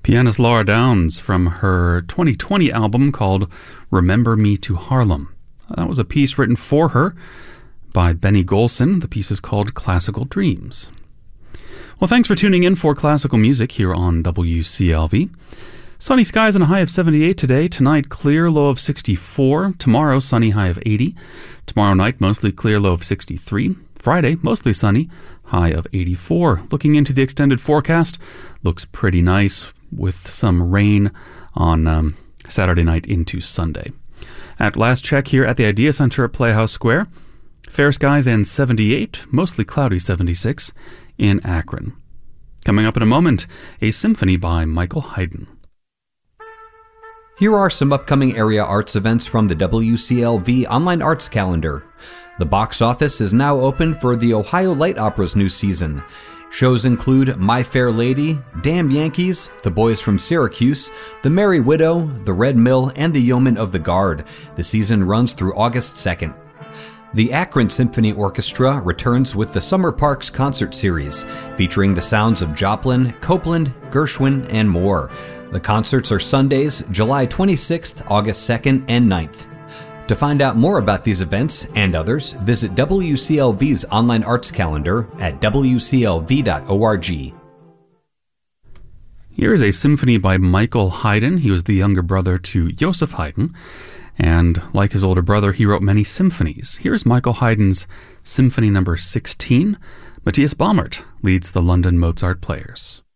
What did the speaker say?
Pianist Laura Downs from her 2020 album called Remember Me to Harlem. That was a piece written for her by Benny Golson. The piece is called Classical Dreams. Well, thanks for tuning in for classical music here on WCLV. Sunny skies and a high of 78 today. Tonight, clear, low of 64. Tomorrow, sunny, high of 80. Tomorrow night, mostly clear, low of 63. Friday, mostly sunny, high of 84. Looking into the extended forecast, looks pretty nice with some rain on Saturday night into Sunday. At last check here at the Idea Center at Playhouse Square, fair skies and 78, mostly cloudy 76 in Akron. Coming up in a moment, a symphony by Michael Haydn. Here are some upcoming area arts events from the WCLV Online Arts Calendar. The box office is now open for the Ohio Light Opera's new season. Shows include My Fair Lady, Damn Yankees, The Boys from Syracuse, The Merry Widow, The Red Mill, and The Yeomen of the Guard. The season runs through August 2nd. The Akron Symphony Orchestra returns with the Summer Parks Concert Series, featuring the sounds of Joplin, Copeland, Gershwin, and more. The concerts are Sundays, July 26th, August 2nd, and 9th. To find out more about these events and others, visit WCLV's online arts calendar at wclv.org. Here is a symphony by Michael Haydn. He was the younger brother to Joseph Haydn, and like his older brother, he wrote many symphonies. Here's Michael Haydn's Symphony No. 16. Matthias Baumert leads the London Mozart Players.